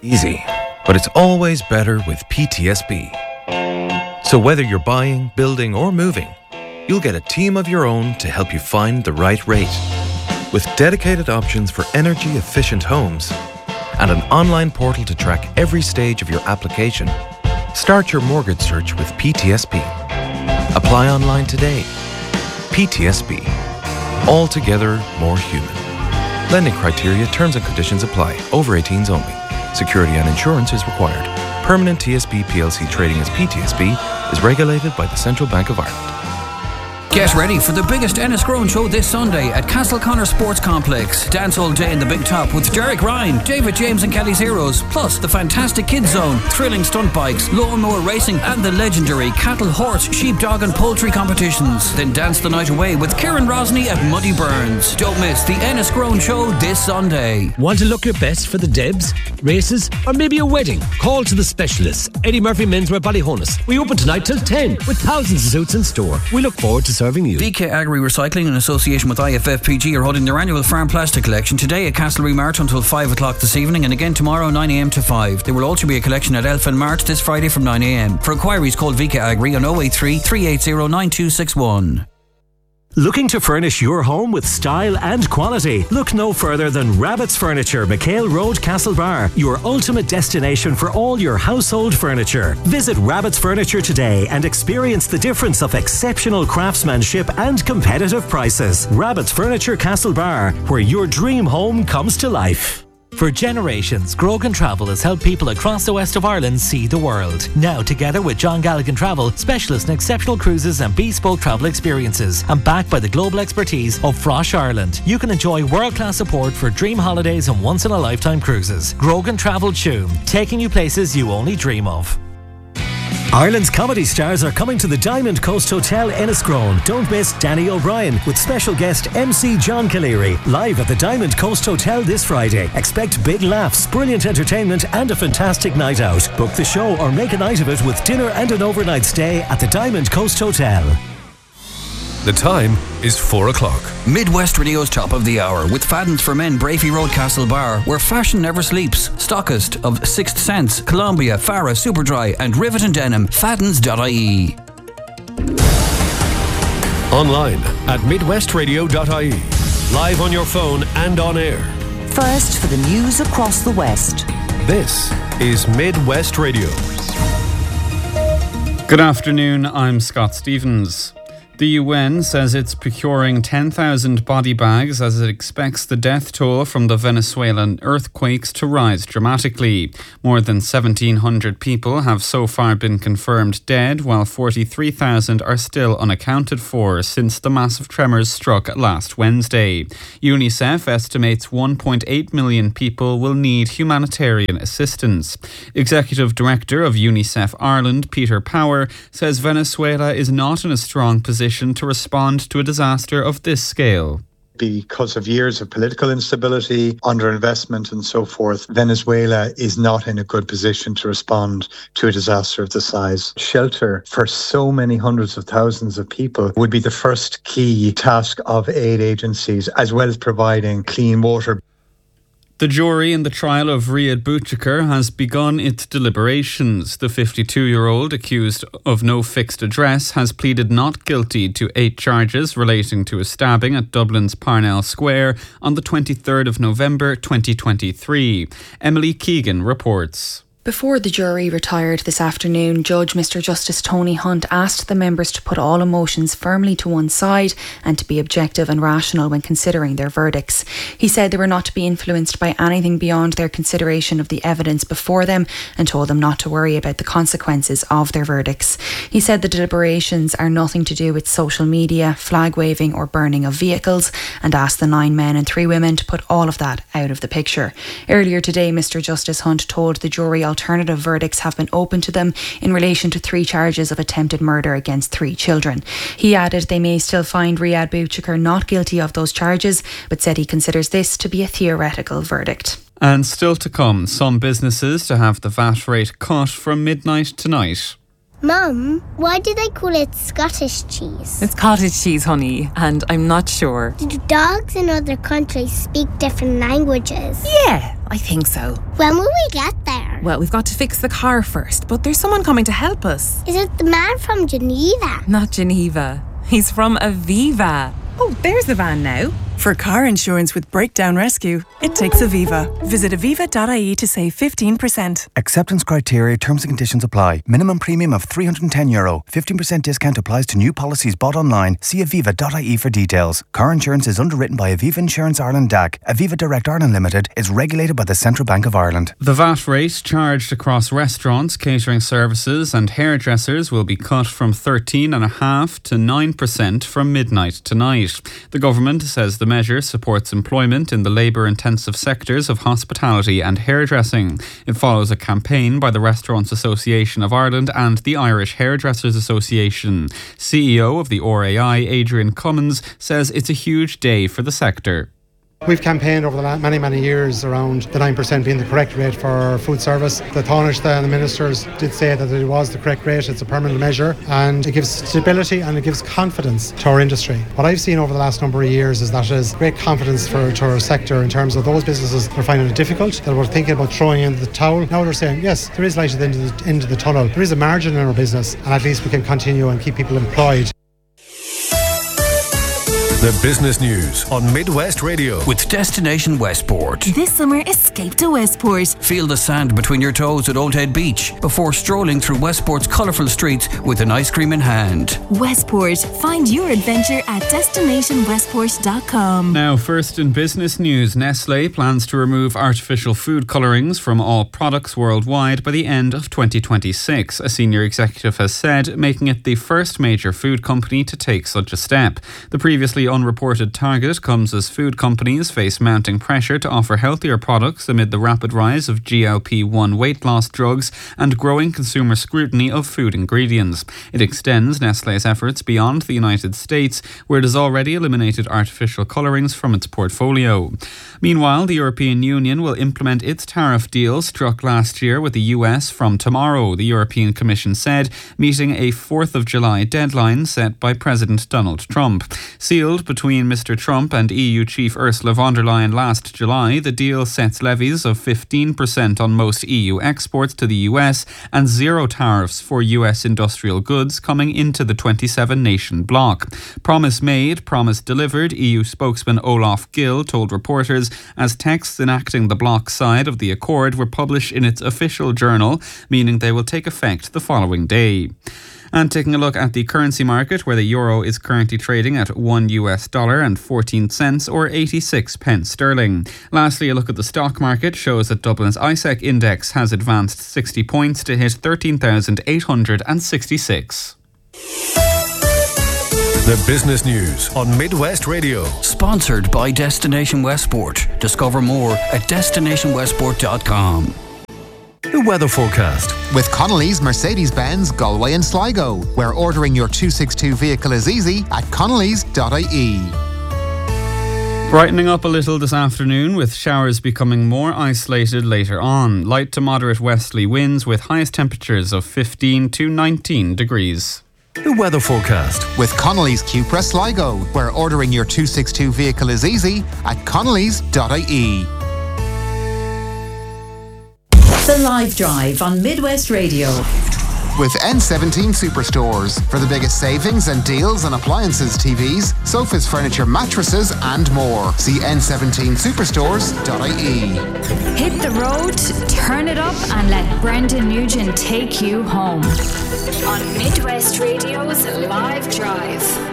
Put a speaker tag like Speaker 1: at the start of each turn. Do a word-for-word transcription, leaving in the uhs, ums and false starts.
Speaker 1: easy, but it's always better with P T S B. So whether you're buying, building or moving, you'll get a team of your own to help you find the right rate. With dedicated options for energy-efficient homes and an online portal to track every stage of your application, start your mortgage search with P T S B. Apply online today. P T S B. Altogether more human. Lending criteria, terms and conditions apply. Over eighteens only. Security and insurance is required. Permanent T S B P L C trading as P T S B is regulated by the Central Bank of Ireland.
Speaker 2: Get ready for the biggest Enniscrone show this Sunday at Castleconnor Sports Complex. Dance all day in the Big Top with Derek Ryan, David James and Kelly's Heroes, plus the fantastic Kids Zone, thrilling stunt bikes, lawnmower racing and the legendary cattle, horse, sheep, dog and poultry competitions. Then dance the night away with Kieran Rosney at Muddy Burns. Don't miss the Enniscrone show this Sunday.
Speaker 3: Want to look your best for the Debs, races or maybe a wedding? Call to the specialists. Eddie Murphy Menswear Ballyhonus. We open tonight till ten with thousands of suits in store. We look forward to serving you.
Speaker 2: V K Agri Recycling in association with I F F P G are holding their annual farm plastic collection today at Castlereagh Mart until five o'clock this evening and again tomorrow nine a m to five. There will also be a collection at Elfin Mart this Friday from nine a m. For inquiries call V K Agri on oh eight three, three eight zero, nine two six one.
Speaker 4: Looking to furnish your home with style and quality? Look no further than Rabbit's Furniture, McHale Road, Castlebar, your ultimate destination for all your household furniture. Visit Rabbit's Furniture today and experience the difference of exceptional craftsmanship and competitive prices. Rabbit's Furniture, Castlebar, where your dream home comes to life.
Speaker 5: For generations, Grogan Travel has helped people across the west of Ireland see the world. Now, together with John Galligan Travel, specialists in exceptional cruises and bespoke travel experiences, and backed by the global expertise of Frosh Ireland, you can enjoy world-class support for dream holidays and once-in-a-lifetime cruises. Grogan Travel Tuam, taking you places you only dream of.
Speaker 4: Ireland's comedy stars are coming to the Diamond Coast Hotel Enniscrone. Don't miss Danny O'Brien with special guest M C John Calleary live at the Diamond Coast Hotel this Friday. Expect big laughs, brilliant entertainment and a fantastic night out. Book the show or make a night of it with dinner and an overnight stay at the Diamond Coast Hotel.
Speaker 6: The time is four o'clock.
Speaker 2: Midwest Radio's top of the hour with Fadden's for Men, Brafey Road, Castlebar, where fashion never sleeps. Stockist of Sixth Sense, Columbia, Farah, Superdry and Rivet and Denim. Faddens dot I E.
Speaker 6: Online at midwest radio dot I E. Live on your phone and on air.
Speaker 7: First for the news across the West.
Speaker 6: This is Midwest Radio.
Speaker 8: Good afternoon, I'm Scott Stevens. The U N says it's procuring ten thousand body bags as it expects the death toll from the Venezuelan earthquakes to rise dramatically. More than seventeen hundred people have so far been confirmed dead, while forty-three thousand are still unaccounted for since the massive tremors struck last Wednesday. UNICEF estimates one point eight million people will need humanitarian assistance. Executive Director of UNICEF Ireland, Peter Power, says Venezuela is not in a strong position to respond to a disaster of this scale.
Speaker 9: Because of years of political instability, underinvestment and so forth, Venezuela is not in a good position to respond to a disaster of this size. Shelter for so many hundreds of thousands of people would be the first key task of aid agencies, as well as providing clean water.
Speaker 8: The jury in the trial of Riyad Bouchikar has begun its deliberations. The fifty-two-year-old, accused of no fixed address, has pleaded not guilty to eight charges relating to a stabbing at Dublin's Parnell Square on the twenty-third of November twenty twenty-three. Emily Keegan reports.
Speaker 10: Before the jury retired this afternoon, Judge Mister Justice Tony Hunt asked the members to put all emotions firmly to one side and to be objective and rational when considering their verdicts. He said they were not to be influenced by anything beyond their consideration of the evidence before them and told them not to worry about the consequences of their verdicts. He said the deliberations are nothing to do with social media, flag waving or burning of vehicles, and asked the nine men and three women to put all of that out of the picture. Earlier today, Mister Justice Hunt told the jury alternative verdicts have been opened to them in relation to three charges of attempted murder against three children. He added they may still find Riyad Bouchikar not guilty of those charges, but said he considers this to be a theoretical verdict.
Speaker 8: And still to come, some businesses to have the V A T rate cut from midnight tonight.
Speaker 11: Mum, why do they call it Scottish cheese?
Speaker 12: It's cottage cheese, honey, and I'm not sure.
Speaker 11: Do dogs in other countries speak different languages?
Speaker 12: Yeah, I think so.
Speaker 11: When will we get there?
Speaker 12: Well, we've got to fix the car first, but there's someone coming to help us.
Speaker 11: Is it the man from Geneva?
Speaker 12: Not Geneva. He's from Aviva. Oh, there's the van now.
Speaker 13: For car insurance with breakdown rescue, it takes Aviva. Visit aviva dot I E to save fifteen percent.
Speaker 14: Acceptance criteria, terms and conditions apply. Minimum premium of three hundred ten euro. fifteen percent discount applies to new policies bought online. See aviva dot I E for details. Car insurance is underwritten by Aviva Insurance Ireland D A C. Aviva Direct Ireland Limited is regulated by the Central Bank of Ireland.
Speaker 8: The V A T rate charged across restaurants, catering services and hairdressers will be cut from thirteen point five percent to nine percent from midnight tonight. The government says the measure supports employment in the labour-intensive sectors of hospitality and hairdressing. It follows a campaign by the Restaurants Association of Ireland and the Irish Hairdressers Association. C E O of the R A I, Adrian Cummins, says it's a huge day for the sector.
Speaker 15: We've campaigned over the last many, many years around the nine percent being the correct rate for food service. The Taoiseach and the ministers did say that it was the correct rate. It's a permanent measure and it gives stability and it gives confidence to our industry. What I've seen over the last number of years is that it is great confidence for to our sector in terms of those businesses that are finding it difficult, that were thinking about throwing in the towel. Now they're saying, yes, there is light at the end of the, end of the tunnel. There is a margin in our business and at least we can continue and keep people employed.
Speaker 6: The business news on Midwest Radio.
Speaker 2: With Destination Westport.
Speaker 16: This summer, escape to Westport.
Speaker 2: Feel the sand between your toes at Old Head Beach before strolling through Westport's colourful streets with an ice cream in hand.
Speaker 16: Westport. Find your adventure at destination westport dot com.
Speaker 8: Now, first in business news, Nestlé plans to remove artificial food colourings from all products worldwide by the end of twenty twenty-six, a senior executive has said, making it the first major food company to take such a step. The previously unreported target comes as food companies face mounting pressure to offer healthier products amid the rapid rise of G L P one weight loss drugs and growing consumer scrutiny of food ingredients. It extends Nestlé's efforts beyond the United States, where it has already eliminated artificial colourings from its portfolio. Meanwhile, the European Union will implement its tariff deal struck last year with the U S from tomorrow, the European Commission said, meeting a fourth of July deadline set by President Donald Trump. Sealed between Mister Trump and E U Chief Ursula von der Leyen last July, the deal sets levies of fifteen percent on most E U exports to the U S and zero tariffs for U S industrial goods coming into the twenty-seven nation bloc. Promise made, promise delivered, E U spokesman Olaf Gill told reporters as texts enacting the bloc side of the accord were published in its official journal, meaning they will take effect the following day. And taking a look at the currency market, where the euro is currently trading at one U S dollar and fourteen cents or eighty-six pence sterling. Lastly, a look at the stock market shows that Dublin's I S E C index has advanced sixty points to hit thirteen thousand eight hundred sixty-six.
Speaker 6: The business news on Midwest Radio.
Speaker 2: Sponsored by Destination Westport. Discover more at destination westport dot com.
Speaker 17: The weather forecast.
Speaker 18: With Connolly's Mercedes-Benz Galway and Sligo, where ordering your two sixty-two vehicle is easy at connellys dot I E.
Speaker 8: Brightening up a little this afternoon, with showers becoming more isolated later on. Light to moderate westerly winds with highest temperatures of fifteen to nineteen degrees.
Speaker 17: The weather forecast.
Speaker 18: With Connolly's Cupra Sligo, where ordering your two sixty-two vehicle is easy at connellys dot I E.
Speaker 7: The Live Drive on Midwest Radio.
Speaker 18: With N seventeen Superstores for the biggest savings and deals on appliances, T Vs, sofas, furniture, mattresses and more. See N seventeen superstores dot I E.
Speaker 19: Hit the road, turn it up and let Brendan Nugent take you home. On Midwest Radio's Live Drive.